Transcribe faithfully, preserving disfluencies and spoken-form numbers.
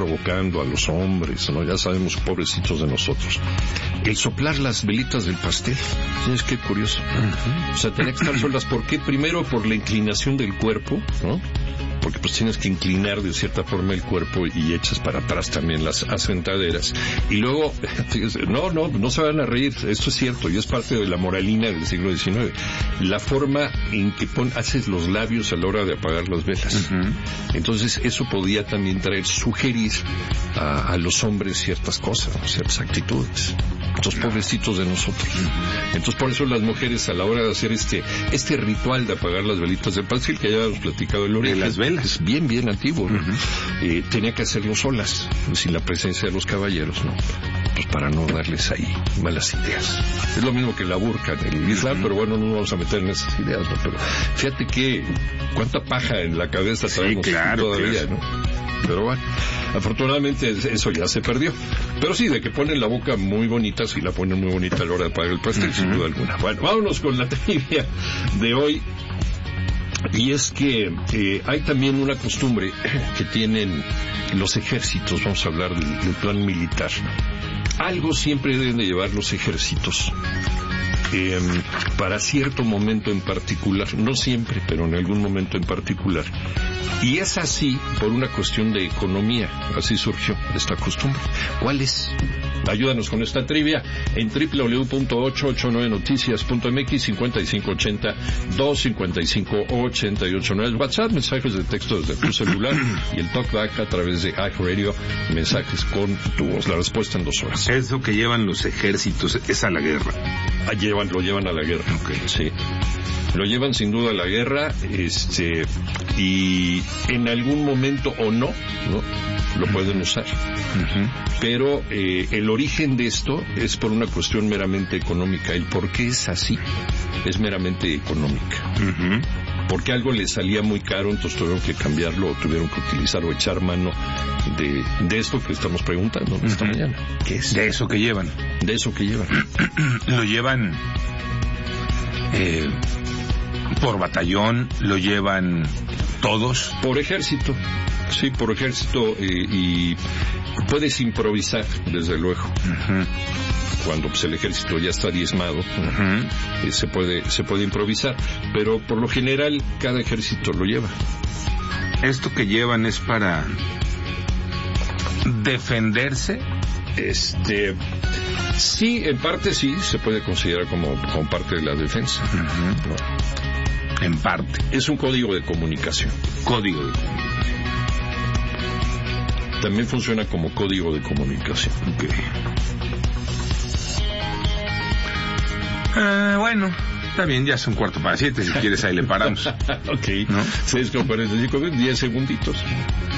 provocando a los hombres, ¿no? Ya sabemos, pobrecitos de nosotros. El soplar las velitas del pastel, ¿sabes qué curioso? Uh-huh. O sea, tenía que estar solas. ¿Por qué? Primero por la inclinación del cuerpo, ¿no? Porque pues tienes que inclinar de cierta forma el cuerpo y echas para atrás también las asentaderas. Y luego, no, no, no se van a reír, esto es cierto, y es parte de la moralina del siglo diecinueve. La forma en que pon, haces los labios a la hora de apagar las velas. Uh-huh. Entonces, eso podía también traer, sugerir a, a los hombres ciertas cosas, ciertas actitudes. Estos pobrecitos de nosotros. Entonces, por eso las mujeres, a la hora de hacer este este ritual de apagar las velitas del pastel, que ya habíamos platicado el origen, de las velas, es bien, bien antiguo, ¿no? Uh-huh. eh, tenía que hacerlo solas, sin la presencia de los caballeros, ¿no? Pues para no darles ahí malas ideas. Es lo mismo que la burka en el Islam, uh-huh. pero bueno, no nos vamos a meter en esas ideas, ¿no? Pero fíjate que cuánta paja en la cabeza traemos, sí, claro, todavía, claro. ¿no? Pero bueno, afortunadamente eso ya se perdió. Pero sí, de que ponen la boca muy bonita, sí la ponen muy bonita a la hora de apagar el pastel, uh-huh. sin duda alguna. Bueno, vámonos con la trivia de hoy. Y es que eh, hay también una costumbre que tienen los ejércitos, vamos a hablar del, del plan militar. Algo siempre deben de llevar los ejércitos. Eh, para cierto momento en particular, no siempre, pero en algún momento en particular. Y es así por una cuestión de economía, así surgió esta costumbre. ¿Cuál es? Ayúdanos con esta trivia en doble u doble u doble u punto ochocientos ochenta y nueve noticias punto m x, cincuenta y cinco ochenta, doscientos cincuenta y cinco ochenta y ocho nueve. WhatsApp, mensajes de texto desde tu celular y el talkback a través de iHeartRadio, mensajes con tu voz. La respuesta en dos horas. Eso que llevan los ejércitos es a la guerra. Ah, llevan, lo llevan a la guerra. Okay. Sí. Lo llevan sin duda a la guerra, este, y en algún momento o no, ¿no? Lo pueden usar. Uh-huh. Pero eh, el origen de esto es por una cuestión meramente económica. El por qué es así es meramente económica. Uh-huh. Porque algo les salía muy caro, entonces tuvieron que cambiarlo, o tuvieron que utilizar o echar mano de, de esto que estamos preguntando uh-huh. esta mañana. ¿Qué es? De eso que llevan. De eso que llevan. Lo llevan eh, por batallón, lo llevan todos. Por ejército. Sí, por ejército, eh, y puedes improvisar, desde luego. Uh-huh. Cuando pues, el ejército ya está diezmado, uh-huh. eh, se puede se puede improvisar, pero por lo general cada ejército lo lleva. ¿Esto que llevan es para defenderse? Este, sí, en parte sí, se puede considerar como, como parte de la defensa. Uh-huh. ¿No? En parte. Es un código de comunicación. Código de comunicación. También funciona como código de comunicación. Okay. Uh, bueno, está bien, ya son cuarto para siete, si quieres ahí le paramos. Ok, ¿no? seis con cuarenta y cinco, diez segunditos.